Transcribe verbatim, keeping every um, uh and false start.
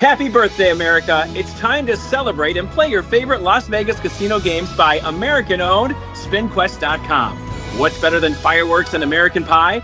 Happy birthday, America. It's time to celebrate and play your favorite Las Vegas casino games by American-owned Spin Quest dot com. What's better than fireworks and American Pie?